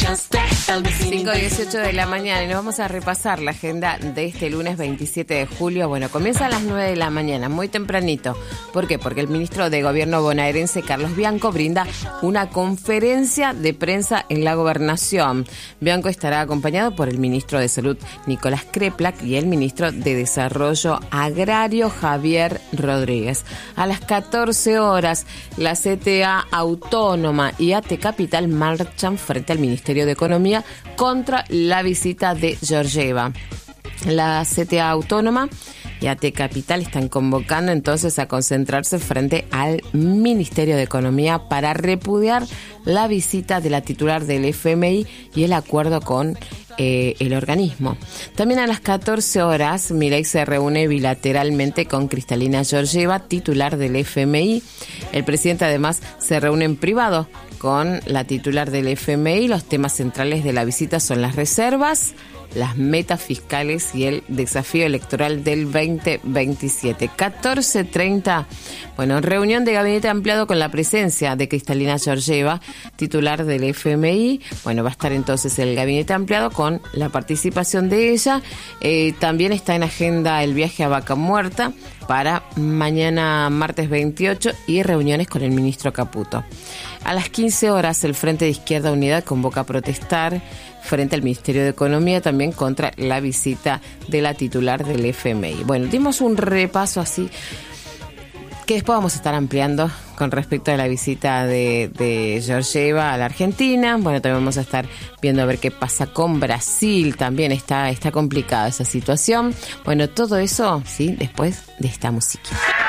5:18 de la mañana y nos vamos a repasar la agenda de este lunes 27 de julio. Bueno, comienza a las 9 de la mañana, muy tempranito. ¿Por qué? Porque el ministro de Gobierno bonaerense, Carlos Bianco, brinda una conferencia de prensa en la Gobernación. Bianco estará acompañado por el ministro de Salud, Nicolás Kreplak, y el ministro de Desarrollo Agrario, Javier Rodríguez. A las 14 horas, la CTA Autónoma y AT Capital marchan frente al Ministerio de Economía contra la visita de Georgieva. La CTA Autónoma y AT Capital están convocando entonces a concentrarse frente al Ministerio de Economía para repudiar la visita de la titular del FMI y el acuerdo con el organismo. También a las 14 horas, Milei se reúne bilateralmente con Kristalina Georgieva, titular del FMI. El presidente además se reúne en privado con la titular del FMI. Los temas centrales de la visita son las reservas, las metas fiscales y el desafío electoral del 2027. 14:30, bueno, reunión de gabinete ampliado con la presencia de Kristalina Georgieva, titular del FMI. Bueno, va a estar entonces el gabinete ampliado con la participación de ella. También está en agenda el viaje a Vaca Muerta para mañana martes 28 y reuniones con el ministro Caputo. A las 15 horas, el Frente de Izquierda Unida convoca a protestar frente al Ministerio de Economía, también contra la visita de la titular del FMI. Bueno, dimos un repaso así, que después vamos a estar ampliando con respecto a la visita de Georgieva a la Argentina. Bueno, también vamos a estar viendo a ver qué pasa con Brasil. También está complicada esa situación. Bueno, todo eso, sí, después de esta musiquita.